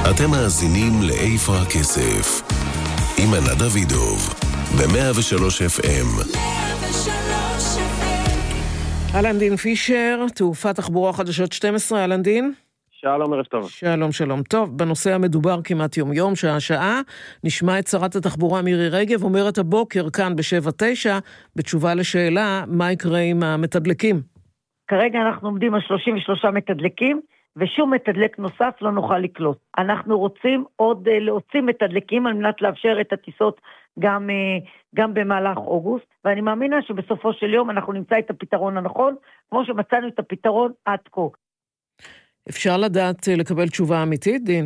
אתם מאזינים לאיפה הכסף עם ענת דוידוב ב-103 FM. אלן דין פישר, תעופה תחבורה חדשות 12, אלן דין. שלום, ערב טוב. שלום. טוב, בנושא המדובר כמעט יום שעה נשמע את שרת התחבורה מירי רגב אומרת הבוקר כאן ב-7-9 בתשובה לשאלה מה יקרה עם המתדלקים. כרגע אנחנו עומדים על 33 מתדלקים, ושום מתדלק נוסף לא נוכל לקלוט. אנחנו רוצים עוד להוציא מתדלקים על מנת לאפשר את הטיסות גם במהלך אוגוסט, ואני מאמינה שבסופו של יום אנחנו נמצא את הפתרון הנכון, כמו שמצאנו את הפתרון עד כה. אפשר לדעת לקבל תשובה אמיתית, דין?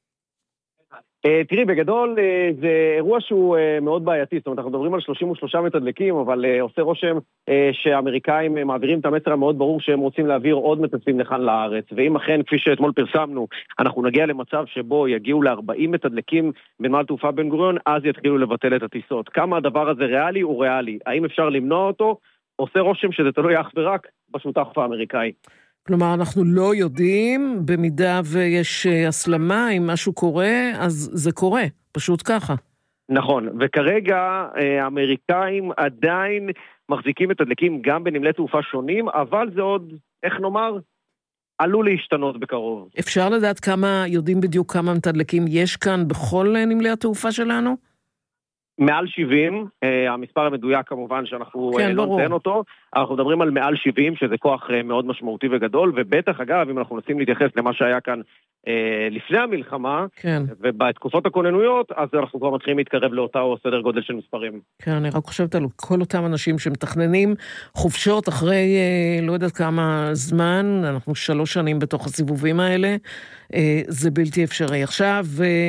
תראי, בגדול זה אירוע שהוא מאוד בעייתי, זאת אומרת, אנחנו מדברים על 33 מתדלקים, אבל עושה רושם שהאמריקאים מעבירים את המסר המאוד ברור שהם רוצים להעביר עוד מטוסים לכאן לארץ, ואם אכן, כפי שאתמול פרסמנו, אנחנו נגיע למצב שבו יגיעו ל-40 מתדלקים בנמל תעופה בן גוריון, אז יתחילו לבטל את הטיסות. כמה הדבר הזה ריאלי הוא ריאלי. האם אפשר למנוע אותו? עושה רושם שזה תלוי אך ורק בשותף האמריקאי. כלומר, אנחנו לא יודעים, במידה ויש הסלמה, אם משהו קורה, אז זה קורה, פשוט ככה. נכון, וכרגע האמריקאים עדיין מחזיקים מתדלקים גם בנמלי תעופה שונים, אבל זה עוד, איך נאמר, עלול להשתנות בקרוב. אפשר לדעת יודעים בדיוק כמה מתדלקים יש כאן בכל נמלי התעופה שלנו? מעל 70, המספר המדויק כמובן שאנחנו לא נתן אותו, אנחנו מדברים על מעל 70, שזה כוח מאוד משמעותי וגדול, ובטח אגב, אם אנחנו נסים להתייחס למה שהיה כאן לפני המלחמה, כן. ובתקופות הכוננויות, אז אנחנו כבר מתחילים להתקרב לאותה או סדר גודל של מספרים. כן, אני רק חושבת על כל אותם אנשים שמתכננים חופשות אחרי לא יודעת כמה זמן, אנחנו 3 שנים בתוך הסיבובים האלה, זה בלתי אפשרי. עכשיו,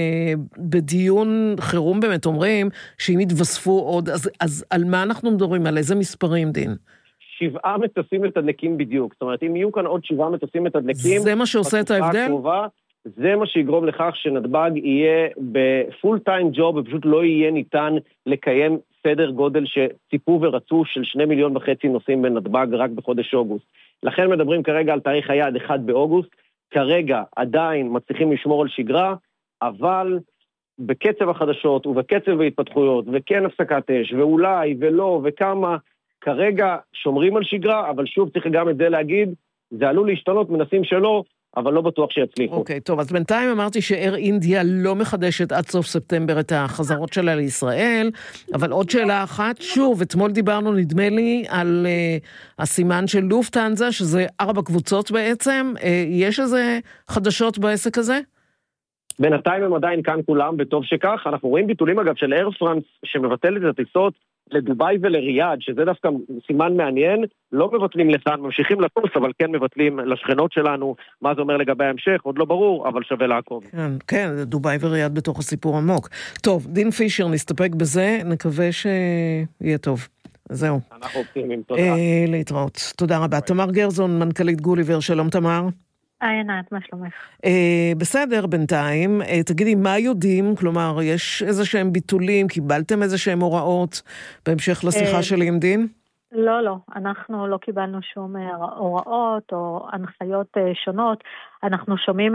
בדיון חירום באמת אומרים, שאם יתווספו עוד, אז על מה אנחנו מדברים? על איזה מספרים, דין? 7 מטוסים מתדלקים בדיוק. זאת אומרת, אם יהיו כאן עוד 7 מטוסים מתדלקים... זה מה שעושה את ההבדל? הקרובה, זה מה שיגרום לכך שנתב"ג יהיה בפול טיים ג'וב, ופשוט לא יהיה ניתן לקיים סדר גודל שציפו ורצו של 2.5 מיליון נוסעים בנתב"ג רק בחודש אוגוסט. לכן מדברים כרגע על תאריך היעד 1 באוגוסט. כרגע עדיין מצליחים לשמור על שגרה, אבל... בקצב החדשות ובקצב ההתפתחויות, וכן הפסקת אש, ואולי ולא, וכמה, כרגע שומרים על שגרה, אבל שוב צריך גם את זה להגיד, זה עלול להשתנות, מנסים שלא, אבל לא בטוח שיצליחו. אוקיי, טוב, אז בינתיים אמרתי שאייר אינדיה לא מחדשת עד סוף ספטמבר את החזרות שלה לישראל, אבל עוד שאלה אחת, שוב, אתמול דיברנו, נדמה לי, על הסימן של לופטהנזה, שזה 4 קבוצות בעצם, יש איזה חדשות בעסק הזה? בינתיים הם עדיין כאן כולם, וטוב שכך. אנחנו רואים ביטולים אגב של אייר פרנס שמבטלת את הטיסות לדובאי ולריאד, שזה דווקא סימן מעניין, לא מבטלים לכאן, ממשיכים לטוס, אבל כן מבטלים לשכנות שלנו. מה זה אומר לגבי ההמשך? עוד לא ברור, אבל שווה לעקוב. כן, דובאי וריאד בתוך הסיפור עמוק. טוב, דין פישר, נסתפק בזה, נקווה שיהיה טוב. זהו. אנחנו אופטימיים, תודה. להתראות. תודה רבה. תמר גרזון, מנכ"לית גוליבר, שלום תמר. ענת, מה שלומך? בסדר, בינתיים. תגידי, מה יודעים? כלומר, יש איזה שהם ביטולים? קיבלתם איזה שהם הוראות בהמשך לשיחה שלי עם דין? לא, אנחנו לא קיבלנו שום הוראות או הנחיות שונות. אנחנו שומעים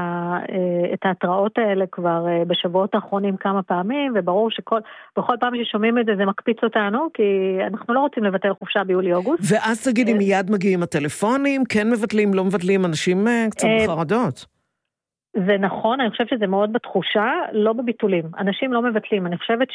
את ההתראות האלה כבר בשבועות האחרונים כמה פעמים, וברור שבכל פעם ששומעים את זה, זה מקפיץ אותנו, כי אנחנו לא רוצים לבטל חופשה ביולי-אוגוסט. ואז תגידי, מיד מגיעים הטלפונים, כן מבטלים, לא מבטלים, אנשים קצת בחרדות. זה נכון, אני חושבת שזה מאוד בתחושה, לא בביטולים. אנשים לא מבטלים. אני חושבת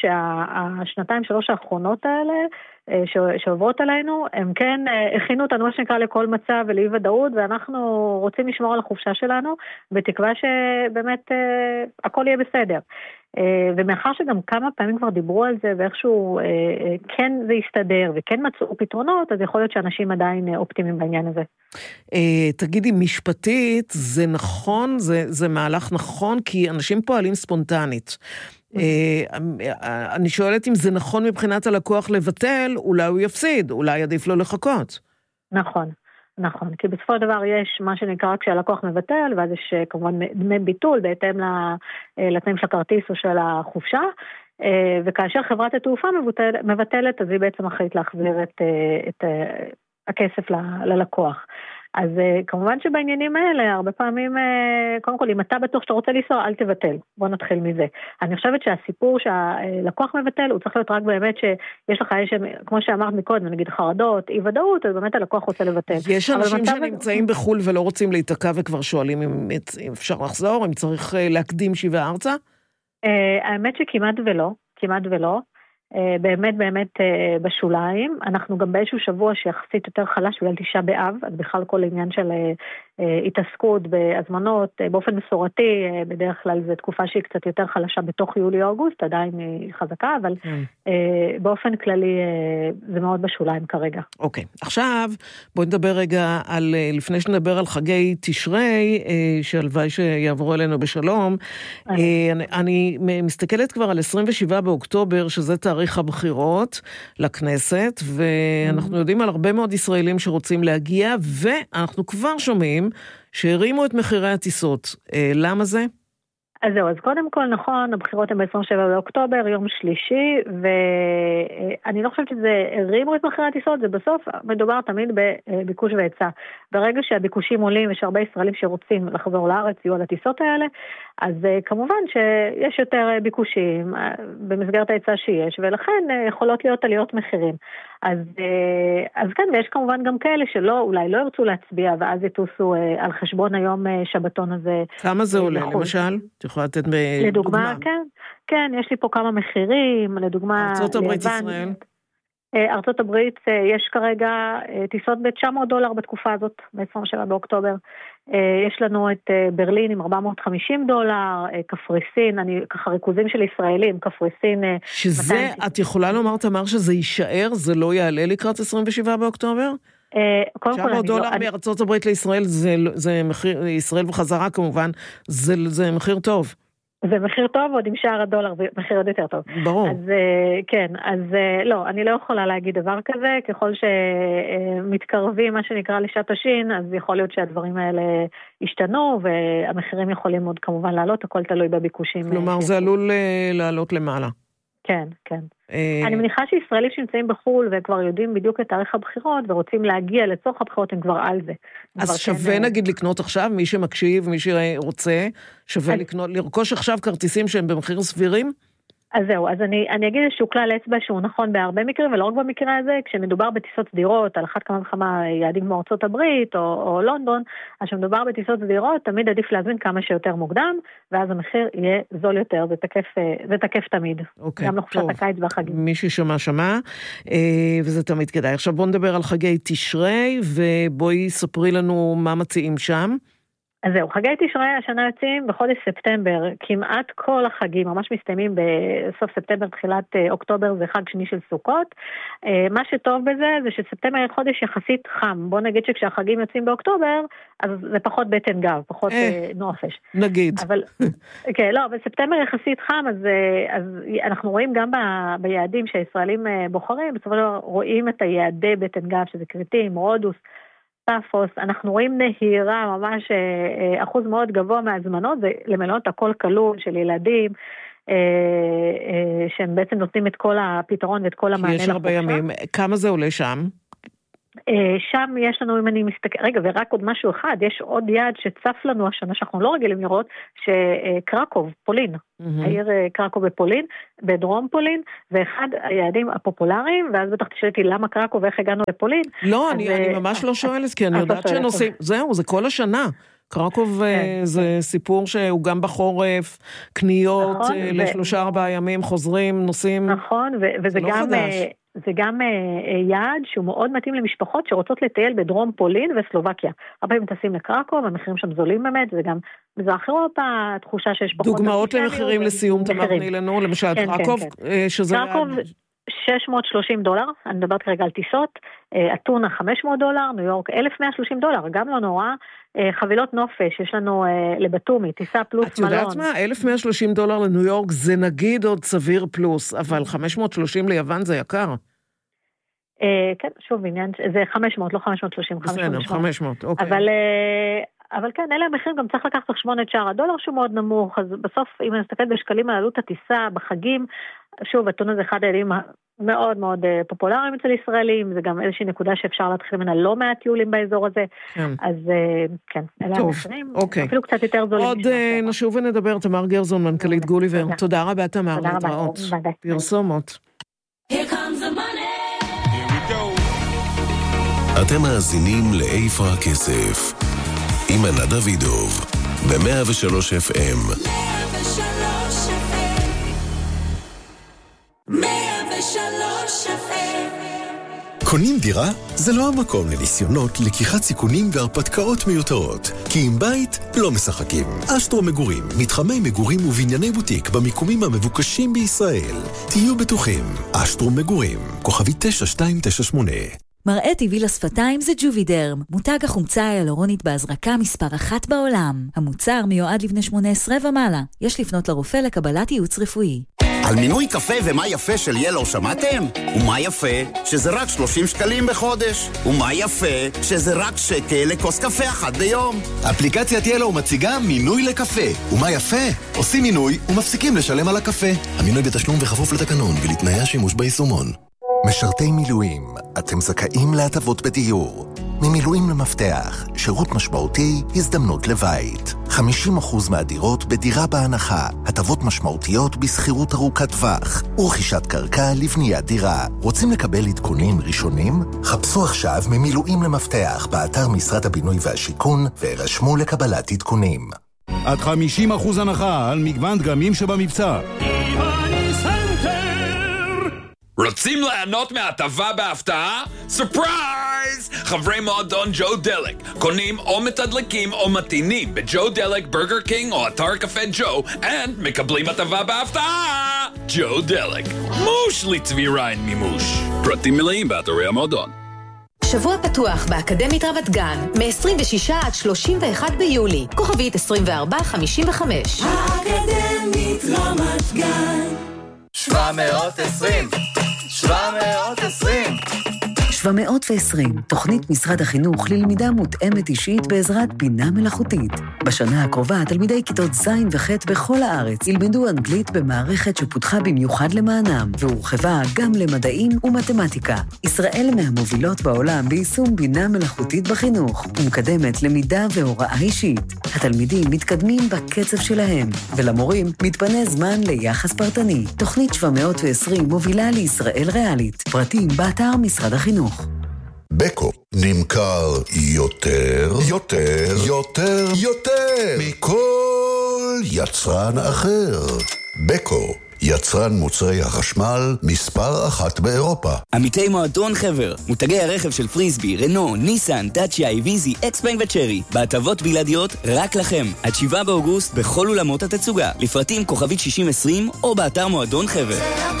שה2-3 האחרונות האלה, שעוברות עלינו, הם כן הכינו אותנו מה שנקרא לכל מצב ולאי ודאות, ואנחנו רוצים לשמור על החופשה שלנו, בתקווה שבאמת הכל יהיה בסדר. ומאחר שגם כמה פעמים כבר דיברו על זה, ואיכשהו כן זה יסתדר, וכן מצאו פתרונות, אז יכול להיות שאנשים עדיין אופטימיים בעניין הזה. תגידי, משפטית, זה נכון, זה מהלך נכון, כי אנשים פועלים ספונטנית. אני שואלת אם זה נכון מבחינת הלקוח לבטל, אולי הוא יפסיד, אולי עדיף לו לחכות. נכון, כי בסופו של דבר יש מה שנקרא כשהלקוח מבטל, ואז יש כמובן דמי ביטול בהתאם לתנאים של הכרטיס או של החופשה, וכאשר חברת התעופה מבטלת, אז היא בעצם אחראית להחזיר את הכסף ללקוח. אז כמובן שבעניינים האלה, הרבה פעמים, קודם כל, אם אתה בטוח שאתה רוצה לנסוע, אל תבטל. בוא נתחיל מזה. אני חושבת שהסיפור שהלקוח מבטל, הוא צריך להיות רק באמת שיש לך, כמו שאמרת מקודם, נגיד חרדות, אי ודאות, אז באמת הלקוח רוצה לבטל. יש אנשים שנמצאים בחול ולא רוצים להתעכב וכבר שואלים אם אפשר לחזור, אם צריך להקדים שיבה ארצה? האמת שכמעט ולא. באמת בשוליים. אנחנו גם באיזשהו שבוע שיחסית יותר חלש בגלל תשעה באב, אז בכלל כל עניין של התעסקות בהזמנות באופן מסורתי, בדרך כלל זו תקופה שהיא קצת יותר חלשה בתוך יולי-אוגוסט, עדיין היא חזקה, אבל באופן כללי זה מאוד בשוליים כרגע. אוקיי, עכשיו בואי נדבר רגע על, לפני שנדבר על חגי תשרי, שהלוואי שיעברו אלינו בשלום, אני מסתכלת כבר על 27 באוקטובר, שזה תאריך הבחירות לכנסת, ואנחנו יודעים על הרבה מאוד ישראלים שרוצים להגיע, ואנחנו כבר שומעים שהרימו את מחירי הטיסות. למה זה? אז זהו, אז קודם כל נכון, הבחירות הן ב-27 באוקטובר, יום שלישי, ואני לא חושבת שזה הרימו את מחירי הטיסות, זה בסוף מדובר תמיד בביקוש והיצע. ברגע שהביקושים עולים, יש הרבה ישראלים שרוצים לחזור לארץ, יהיו על הטיסות האלה, אז כמובן שיש יותר ביקושים במסגרת ההיצע שיש, ולכן יכולות להיות עליות מחירים. אז כן, ויש כמובן גם כאלה שלא, אולי לא ירצו להצביע, ואז יטוסו על חשבון היום שבתון הזה. כמה זה עולה, למשל? את יכולה לתת לדוגמה, כן, יש לי פה כמה מחירים, לדוגמה... ארצות הברית ישראל? ארצות הברית, יש כרגע טיסות $900 בתקופה הזאת, ב-27 באוקטובר. יש לנו את ברלין עם $450, קפריסין, ככה ריכוזים של ישראלים, קפריסין... שזה, את יכולה לומר, תמר, שזה יישאר, זה לא יעלה לקראת 27 באוקטובר? $900 מארצות הברית לישראל, זה מחיר, ישראל וחזרה כמובן, זה מחיר טוב. זה מחיר טוב, עוד עם שער הדולר, זה מחיר עוד יותר טוב. ברור. אז כן, אז לא, אני לא יכולה להגיד דבר כזה, ככל שמתקרבים, מה שנקרא לשעת השין, אז יכול להיות שהדברים האלה השתנו, והמחירים יכולים עוד כמובן לעלות, הכל תלוי בביקושים. כלומר, זה עלול לעלות למעלה. כן, כן. אני מניחה שישראלים שנמצאים בחול וכבר יודעים בדיוק את תאריך הבחירות ורוצים להגיע לצורך הבחירות, הם כבר על זה. אז שווה נגיד לקנות עכשיו, מי שמקשיב, מי שרוצה, שווה לרכוש עכשיו כרטיסים שהם במחיר סבירים? אז זהו, אז אני אגיד איזשהו כלל אצבע שהוא נכון בהרבה מקרים, ולא רק במקרה הזה, כשמדובר בטיסות סדירות, על אחת כמה וכמה יעדים כמו ארצות הברית או לונדון, אז כשמדובר בטיסות סדירות, תמיד עדיף להזמין כמה שיותר מוקדם, ואז המחיר יהיה זול יותר, זה תקף תמיד. אוקיי, גם לחופשת הקיץ והחגים. מי ששמע, וזה תמיד כדאי. עכשיו בואו נדבר על חגי תשרי, ובואי ספרי לנו מה מציעים שם. אז זהו, חגי תשרי השנה יוצאים בחודש ספטמבר, כמעט כל החגים ממש מסתיימים בסוף ספטמבר, תחילת אוקטובר, זה חג שני של סוכות. מה שטוב בזה זה שספטמבר יהיה חודש יחסית חם. בוא נגיד שכשהחגים יוצאים באוקטובר, אז זה פחות בטן גב, פחות נופש. נגיד. כן, לא, אבל ספטמבר יחסית חם, אז אנחנו רואים גם ביעדים שהישראלים בוחרים, בסופו של דבר רואים את היעדי בטן גב, שזה קריטים, רודוס, פאפוס, אנחנו רואים נהירה, ממש אחוז מאוד גבוה מהזמנות, זה למלונות הכל כלול של ילדים, שהם בעצם נותנים את כל הפתרון ואת כל המענה לחופשה. יש הרבה ימים, כמה זה עולה שם? שם יש לנו, אם אני מסתכל, רגע, ורק עוד משהו אחד, יש עוד יעד שצף לנו השנה, שאנחנו לא רגילים לראות, שקרקוב, פולין, העיר קרקוב בפולין, בדרום פולין, ואחד היעדים הפופולריים, ואז בטח תשאלתי למה קרקוב ואיך הגענו לפולין. לא, אני ממש לא שואלת, כי אני יודעת שנושאים, זהו, זה כל השנה. קרקוב זה סיפור שהוא גם בחורף, קניות ל3-4 ימים, חוזרים, נוסעים. נכון, וזה גם... זה גם יעד שהוא מאוד מתאים למשפחות שרוצות לטייל בדרום פולין וסלובקיה. הרבה פעמים טסים לקרקוב, המחירים שם זולים באמת, זה גם מזרח אירופה, התחושה שיש פחות... דוגמאות למחירים לסיום, תמר תני לנו, למשל קרקוב, שזה... קרקוב $630, אני מדברת כרגע על טיסות, אתונה $500, ניו יורק $1,130, גם לא נורא, חבילות נופש, יש לנו לבטומי, טיסה פלוס מלון. את יודעת מה? $1,130 לניו יורק זה נגיד עוד סביר פלוס, אבל 530 ליוון זה יקר. כן, שוב, עניין, זה 500, לא 530, 500. 500, אוקיי. אבל כן, אלה המחירים, גם צריך לקחת חשבון את שער הדולר שהוא מאוד נמוך, אז בסוף, אם נסתכל בשקלים על עלות הטיסה בחגים, שוב, הטונה זה אחד היעדים מאוד מאוד פופולריים אצל ישראלים, זה גם איזושהי נקודה שאפשר להתחיל ממנה לא מעט טיולים באזור הזה, אז כן, אלה המחירים, אפילו קצת יותר זולים. עוד נשוב ונדבר, תמר גרזון, מנכ"לית גוליבר. תודה רבה, תמר, להתראות. פרסומות. אתם מאזינים לאיפה הכסף עם ענת דוידוב ב-103 FM. 103 קונים דירה? זה לא המקום לניסיונות, לקיחת סיכונים והרפתקאות מיותרות. כי עם בית לא משחקים. אשטרו מגורים, מתחמי מגורים ובנייני בוטיק במיקומים המבוקשים בישראל. תהיו בטוחים. אשטרו מגורים, כוכבי 9298. מראה טבעי לשפתיים זה ג'ובידרם, מותג החומצה היאלורונית בהזרקה מספר 1 בעולם. המוצר מיועד לבני 18 ומעלה. יש לפנות לרופא לקבלת ייעוץ רפואי. על מינוי קפה ומה יפה של ילו שמעתם? ומה יפה? שזה רק 30 שקלים בחודש. ומה יפה? שזה רק שקל לכוס קפה אחת ביום. אפליקציית ילו מציגה מינוי לקפה. ומה יפה? עושים מינוי ומפסיקים לשלם על הקפה. המינוי בתשלום וחפוף לתקנון ולתנאי השימוש ביישומון. משרתי מילואים, אתם זכאים להטבות בדיור. ממילואים למפתח, שירות משמעותי, הזדמנות לבית. 50% מהדירות בדירה בהנחה, הטבות משמעותיות בסחירות ארוכת טווח, ורכישת קרקע לבניית דירה. רוצים לקבל עדכונים ראשונים? חפשו עכשיו ממילואים למפתח באתר משרד הבינוי והשיכון, ורשמו לקבלת עדכונים. עד 50% הנחה על מגוון דגמים שבמבצע. רוצים ליהנות מהטבה בהפתעה? סופרייז! חברי מועדון ג'ו דלק קונים או מתדלקים או מתינים בג'ו דלק, ברגר קינג או אתר קפה ג'ו מקבלים הטבה בהפתעה! ג'ו דלק, מוש לצבי ריין מימוש. פרטים מלאים באתרי המועדון. שבוע פתוח באקדמית רמת גן, מ-26 עד 31 ביולי, כוכבית 2455. האקדמית רמת גן 720 720, תוכנית משרד החינוך ללמידה מותאמת אישית בעזרת בינה מלאכותית. בשנה הקרובה, תלמידי כיתות ז' וח' בכל הארץ ילמדו אנגלית במערכת שפותחה במיוחד למענם, והורחבה גם למדעים ומתמטיקה. ישראל מהמובילות בעולם ביישום בינה מלאכותית בחינוך, ומקדמת למידה והוראה אישית. התלמידים מתקדמים בקצב שלהם, ולמורים מתפנה זמן ליחס פרטני. תוכנית 720 מובילה לישראל ריאלית. פרטים באתר משרד החינוך. בקו נמכר יותר מכל יצרן אחר. בקו, יצרן מוצרי החשמל מספר 1 באירופה. עמיתי מועדון חבר, מותגי הרכב של פריסבי, רנו, ניסן, דאצ'יה, איביזי, אקספנג וצ'רי, בהטבות בלעדיות רק לכם. עד 7 באוגוסט בכל אולמות התצוגה. לפרטים כוכבית 6020 או באתר מועדון חבר.